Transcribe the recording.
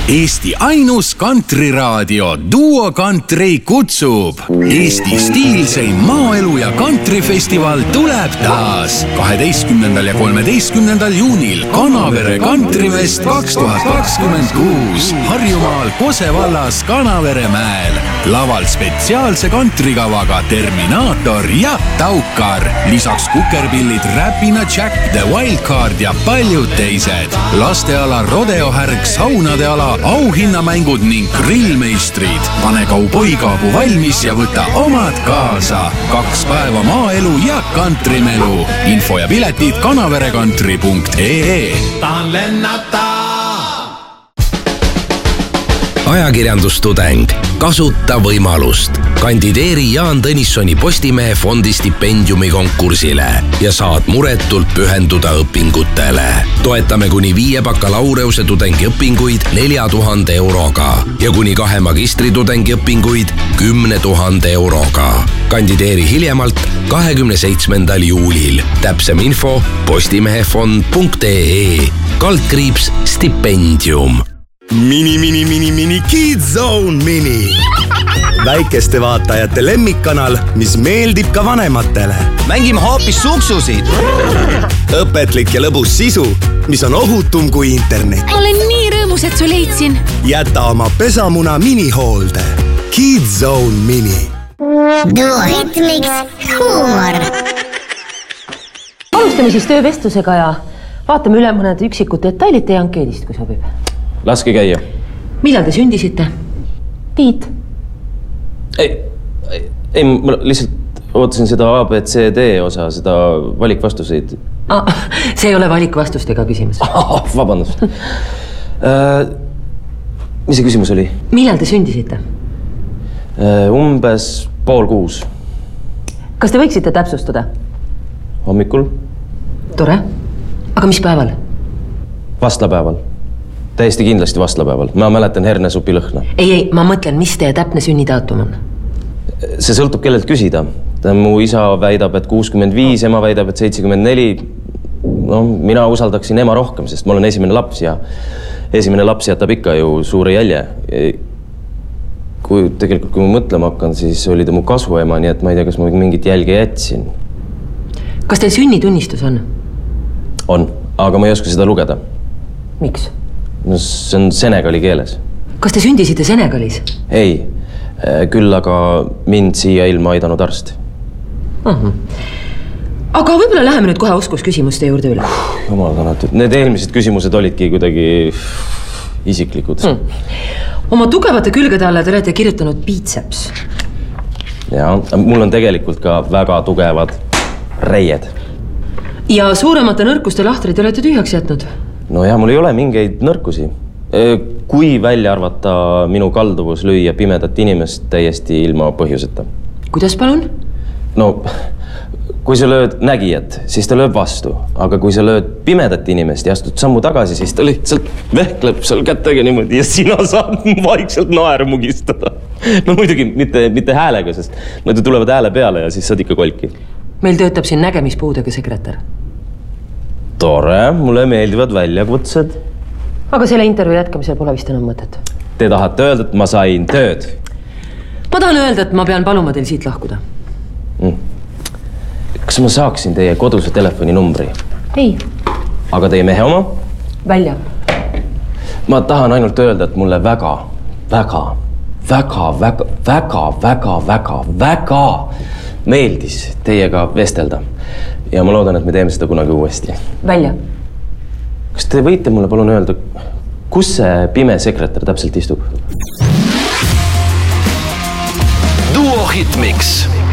Eesti ainus kantriraadio Duo Country kutsub. Eesti stiilseim maaelu ja kantrifestival tuleb taas 12. ja 13. juunil Kanavere Kantrifest 2026 Harjumaal Kose vallas Kanaveremäel. Laval spetsiaalse kantrikavaga Terminaator ja Taukar. Lisaks kukerpillid Räpina Jack, The Wildcard ja paljud teised. Lasteala rodeohärg, saunade ala, auhinnamängud ning grillmeistrid. Pane kauboikaabu valmis ja võta omad kaasa. 2 päeva maaelu ja kantrimelu. Info ja piletid kanaverekantri.ee. Tahan lennata. Ajakirjandustudeng. Kasuta võimalust. Kandideeri Jaan Tõnissoni Postimehe fondi stipendiumi konkursile ja saad muretult pühenduda õpingutele. Toetame kuni 5 bakalaureuse tudengiõpinguid 4000 euroga ja kuni 2 magistritudengi õpinguid 10 000 euroga. Kandideeri hiljemalt 27. juulil. Täpsem info postimehefond.ee /stipendium. Mini Kids Zone Mini. Väikeste vaatajate lemmikkanal, mis meeldib ka vanematele. Mängime hoopis suksusid. Õpetlik ja lõbus sisu, mis on ohutum kui internet. Olen nii rõõmus, et su leidsin. Jäta oma pesamuna minihoolde. Kids Zone Mini. Duo Hitmix huumor. Alustame siis töövestlusega ja vaatame üle mõned üksikud detailid teie ankeedist, kui sobib. Laske käia. Millal te sündisite? Tiit? Ei, ma lihtsalt ootasin seda ABCD osa, seda valikvastuseid. See ei ole valikvastustega küsimus. Vabandust. Mis see küsimus oli? Millal te sündisite? Umbes 5:30. Kas te võiksite täpsustada? Hommikul. Tore. Aga mis päeval? Vastlapäeval. Täiesti kindlasti vastlapäeval. Ma mäletan hernesupi lõhna. Ei, ma mõtlen, mis teie täpne sünnidaatum on? See sõltub kellelt küsida. Mu isa väidab, et 65, ema väidab, et 74. No, mina usaldaksin ema rohkem, sest ma olen esimene laps ja esimene laps jätab ikka ju suure jälje. Kui ma mõtlema hakkan, siis oli ta mu kasuema, nii et ma ei tea, kas ma mingit jälge jätsin. Kas teil sünnitunnistus on? On, aga ma ei oska seda lugeda. Miks? No see on Senegali keeles. Kas te sündisite Senegalis? Ei, küll aga mind siia ilma aidanud arst. Aga võib-olla läheme nüüd kohe oskusküsimuste juurde üle. Jumal tänatud. Need eelmised küsimused olidki kuidagi isiklikud. Oma tugevate külgede alla te olete kirjutanud biceps. Ja, mul on tegelikult ka väga tugevad reied. Ja suuremate nõrkuste lahtrid olete tühjaks jätnud? No ja, mul ei ole mingeid nõrkusi. Kui välja arvata minu kalduvus lüüa pimedat inimest täiesti ilma põhjuseta. Kuidas palun? No, kui sa lööd nägijat, siis ta lööb vastu. Aga kui sa lööd pimedat inimest ja astud sammu tagasi, siis ta lihtsalt vehkleb seal kättega niimoodi ja sina saad vaikselt naeru mugistada. No muidugi mitte häälega, sest nad tulevad hääle peale ja siis saad ikka kolki. Meil töötab siin nägemispuudega sekretär. Tore, mulle meeldivad väljakutsed. Aga selle intervjuu jätkamisel pole vist enam mõtet. Te tahate öelda, et ma sain tööd? Ma tahan öelda, et ma pean paluma teil siit lahkuda. Kas ma saaksin teie koduse telefoninumbri? Ei. Aga teie mehe oma? Välja. Ma tahan ainult öelda, et mulle väga meeldis teiega vestelda. Ja ma loodan, et me teeme seda kunagi uuesti. Välja. Kas te võite mulle palun öelda, kus see pime sekretär täpselt istub? Duo Hitmix.